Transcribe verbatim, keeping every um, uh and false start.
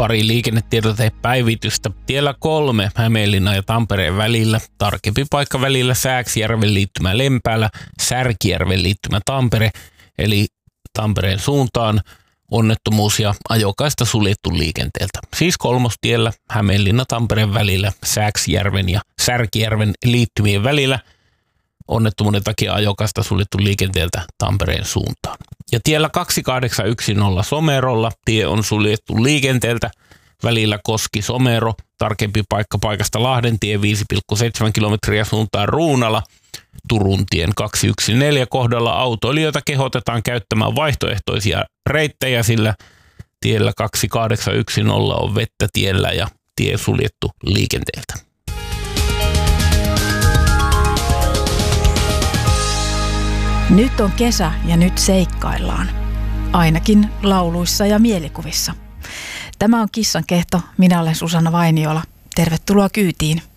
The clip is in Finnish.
Pari liikennetiedotepäivitystä. Tiellä kolme Hämeenlinnan ja Tampereen välillä. Tarkempi paikka välillä Sääksjärven liittymä Lempäällä, Särkijärven liittymä Tampere, eli Tampereen suuntaan onnettomuus ja ajokaista suljettu liikenteeltä. Siis kolmostiellä Hämeenlinna Tampereen välillä, Sääksjärven ja Särkijärven liittymien välillä onnettomuuden takia ajokaista suljettu liikenteeltä Tampereen suuntaan. Ja tiellä kaksikahdeksan yksi nolla Somerolla tie on suljettu liikenteeltä välillä Koski-Somero, tarkempi paikka paikasta Lahdentie viisi pilkku seitsemän kilometriä suuntaan Ruunala. Turun tien kaksisataaneljätoista kohdalla autoilijoita kehotetaan käyttämään vaihtoehtoisia reittejä, sillä tiellä kaksikahdeksan yksi nolla on vettä tiellä ja tie suljettu liikenteeltä. Nyt on kesä ja nyt seikkaillaan. Ainakin lauluissa ja mielikuvissa. Tämä on Kissan kehto. Minä olen Susanna Vainiola. Tervetuloa kyytiin.